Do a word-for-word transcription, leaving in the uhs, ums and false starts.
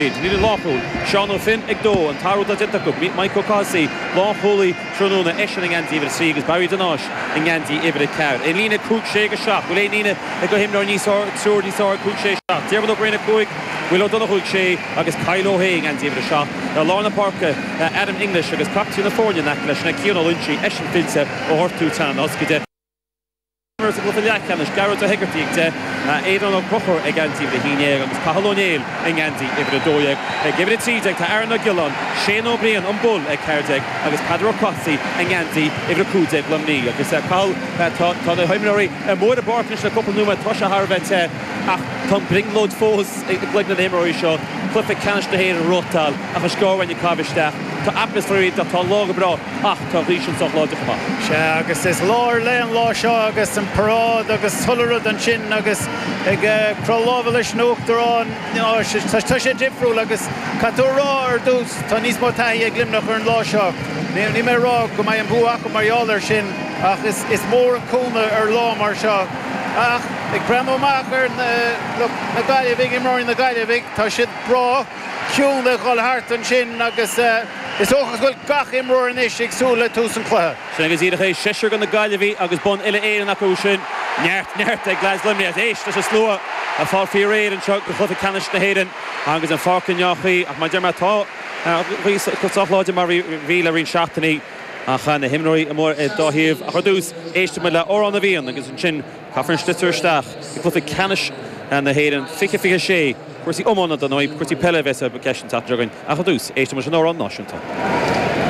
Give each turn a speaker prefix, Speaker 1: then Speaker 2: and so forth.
Speaker 1: Níl láthúil Seán Ó Finn ag dó an tarú a dinta go Michael Cossi láthúlaí trúna eisian an gantí ibre sí agus Barry Donáis an gantí ibre ceir. In lína cúg sé go seach, bhfuil é lína ag go himnar níos trúr níos áir cúg sé seach. Déirbh ó réna cúig, bhfuil ó donna cúig sé agus Kylo Hay an gantí ibre seach. Na Lorna Parker, Adam English agus Captain California nach leis na Ciona Lynchie eisian filse ó hortú tan oscaide. Go fi leachchanis Garrett O'Hegarty ag de éidir ó crochar ag gantí ibre híine agus Cahalónéil an gantí ibre dóiag. Gibir it trídeag tá Aaron O'Gillan, Shane O'Brien an bull ag Cairdeag agus Pedro Cossi an gantí ibre cúdeag lemní. Agus Carl tá na haimimirí mór a barcnis le cúpla nua tá se Harbheith ach tá bringlód fós ag gleag na éimerí seo clufa canis na héir an rótal a chu scóhain i cabhaisteach. Tá atmosférí tá lága bra ach tá ríisiún soch láide chumá.
Speaker 2: Se agus is láir le an lá seo agus an parád agus thularad an sin agus ag crolábha leis nóachtarrán tá sé difriúil agus catú rá ar dús tá níos mó taí ag glimnach ar an lá seo. Ní mé rá go mbeidh an buach go marall ar sin ach is mór an cúna ar lá mar seo. Ach ag breanúach ar na gaiilehigh imráin na gaiilehigh tá siad brá ciún le gáil hart an sin agus is óchas bhfuil gach imróir inis ag súla tús an chluthe.
Speaker 1: Sin agus iad é séisiir gan na gaiilehí agus bon ile éan nach sin neart neart ag glas limní éis tá sé slua a fá fi réad an seo go chutha canis na héan agus an fácinneochaí ach má dearmar tá chutáláide mar bhí le rín seachtaí ach na himnoí a mór dáhíomh a chuús éiste me le órán na bhíon agus an sin caafar an stitúirsteach i chutha canis na héan fiche fiche sé. Cuirtí ommána don óid cuirtí pelle bheits a ceisian tadragain a chuús éiste mar an órán náisiúnta.